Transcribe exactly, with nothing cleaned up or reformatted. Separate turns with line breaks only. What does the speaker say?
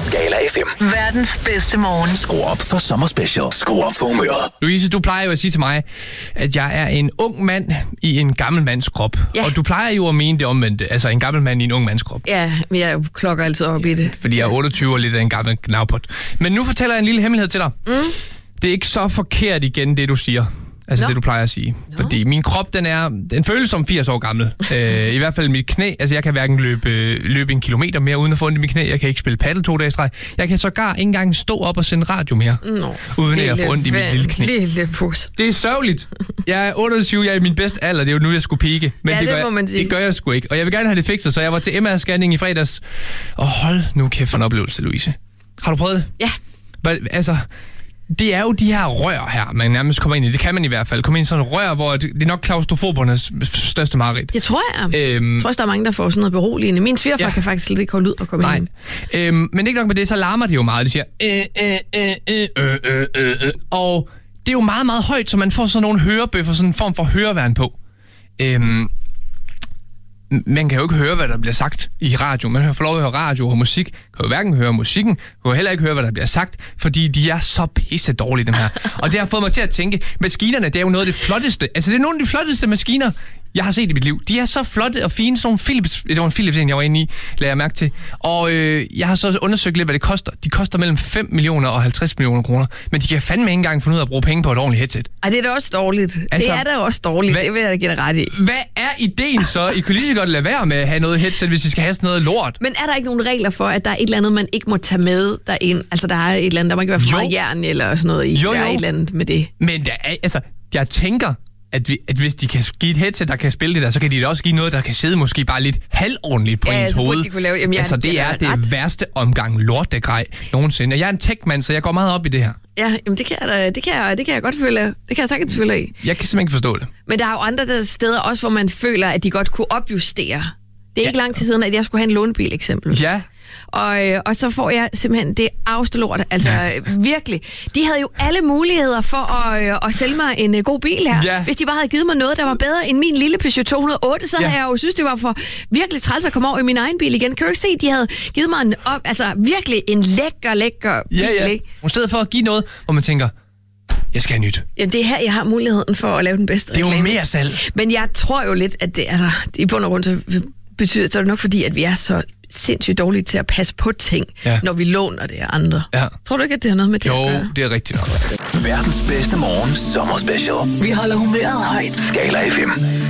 Skala F M.
Verdens bedste morgen.
Skru op for sommerspecial. Skru op for humøret.
Louise, du plejer jo at sige til mig, at jeg er en ung mand i en gammel mands krop.
Ja.
Og du plejer jo at mene det omvendte. Altså en gammel mand i en ung mands krop.
Ja, men jeg klokker altid op i det.
Fordi jeg er otteogtyve og lidt af en gammel knavpot. Men nu fortæller jeg en lille hemmelighed til dig. Mm. Det er ikke så forkert igen, det du siger. Altså
Nå.
det, du plejer at sige.
Nå.
Fordi min krop, den er den føles som firs år gammel. øh, I hvert fald mit knæ. Altså jeg kan hverken løbe, løbe en kilometer mere uden at få ondt i mit knæ. Jeg kan ikke spille paddle to dage i streg. Jeg kan sågar ikke engang stå op og sende radio mere.
Nå.
Uden at jeg får ondt i mit lille knæ.
Lille pus.
Det er sørgeligt. Jeg er otteogtyve, jeg er i min bedste alder. Det er jo nu, jeg skulle pike. Men
Ja,
det,
det
gør
må
jeg,
man sige.
det gør jeg sgu ikke. Og jeg vil gerne have det fikset, så jeg var til M R-scanning i fredags. Og hold nu kæft for en oplevelse, Louise. Har du prøvet det?
Ja.
But, altså, det er jo de her rør her, man nærmest kommer ind i. Det kan man i hvert fald. Komme ind i sådan et rør, hvor det, det er nok klaustrofobernes største mareridt.
Det tror jeg.
Øhm,
Jeg tror også, der er mange, der får sådan noget beroligende. Min svigerfar
Ja.
kan faktisk slet ikke holde ud og komme
Nej.
ind.
Øhm, men det er ikke nok med det, så larmer det jo meget. De siger... Øh, øh, øh, øh, øh, øh, øh. Og det er jo meget, meget højt, så man får sådan nogle hørebøffer, sådan en form for høreværn på. Øhm, man kan jo ikke høre, hvad der bliver sagt i radio. Man får lov at høre radio og musik. Kan jo hverken høre musikken, kan jo heller ikke høre, hvad der bliver sagt, fordi de er så pisse dårlige, dem her. Og det har fået mig til at tænke, maskinerne, det er jo noget af det flotteste. Altså, det er nogle af de flotteste maskiner, jeg har set i mit liv. De er så flotte og fine. Sådan nogle Philips, det var en Philips, jeg var inde i, lagde jeg mærke til. Og øh, jeg har så undersøgt lidt, hvad det koster. De koster mellem fem millioner og halvtreds millioner kroner. Men de kan fandme ikke engang finde ud af at bruge penge på et ordentligt headset.
Ej, det er da også dårligt.
Altså,
det er da også dårligt.
hvad-
Det vil jeg da give dig ret i.
Hvad er ideen så? I kunne lige så godt lade være med at have noget headset, hvis I skal have sådan noget lort.
Men er der ikke nogen regler for, at der er et eller andet, man ikke må tage med derind? Altså, der er et eller andet, der må ikke være for
Jo.
meget jern eller sådan noget i.
Jo,
Der er
jo.
et eller andet med det.
Men der er, altså, jeg tænker, at, vi, at hvis de kan give et headset, der kan spille det der, så kan de da også give noget, der kan sidde måske bare lidt halvordentligt på
Ja,
ens
så burde
hoved.
de kunne lave- jamen, jeg-
altså, det
jeg
er
har
det
ret.
værste omgang lortegrej nogensinde. Og jeg er en tech-mand, så jeg går meget op i det her.
Ja, jamen det kan jeg, da, det kan jeg, det kan jeg godt føle. Det kan jeg sagtens føle i.
Jeg kan simpelthen ikke forstå det.
Men der er jo andre der steder også, hvor man føler, at de godt kunne opjustere. Det er
Ja.
ikke lang tid siden, at jeg skulle have en lånebil eksempelvis.
Ja.
Og, øh, og så får jeg simpelthen det arveste lort. Altså virkelig. De havde jo alle muligheder for at, øh, at sælge mig en øh, god bil her.
Ja.
Hvis de bare havde givet mig noget, der var bedre end min lille Peugeot to hundrede og otte, så
Ja.
havde jeg jo synes, det var for virkelig træls at komme over i min egen bil igen. Kan du ikke se, de havde givet mig en, op, altså virkelig en lækker, lækker bil,
Ja, ja.
ikke?
I stedet for at give noget, hvor man tænker, jeg skal have nyt.
Jamen, det er her, jeg har muligheden for at lave den bedste
Det er jo
reklame.
mere salg.
Men jeg tror jo lidt, at det, altså, i bund og grund, så betyder så er det nok fordi, at vi er så sindssygt dårlige til at passe på ting,
Ja.
når vi låner det af andre.
Ja.
Tror du ikke, at det har noget med det
Jo,
at gøre?
det er rigtigt nok.
Verdens bedste morgen sommerspecial.
Vi holder humøret højt.
Skala F M.